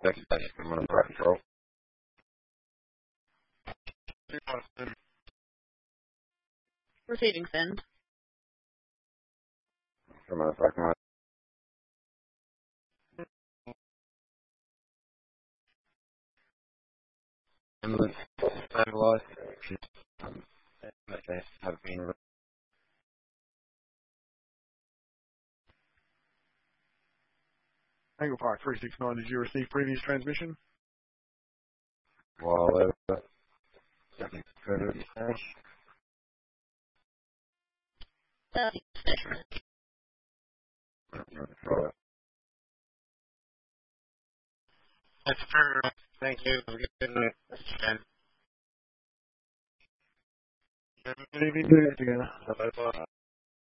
That's from under control. Receiving send. Come on, fucking on. Stabilized. Have been. Angle Park 369, did you receive previous transmission? While over. Further stage. Right. That's true. Thank you for getting it. Good evening, together.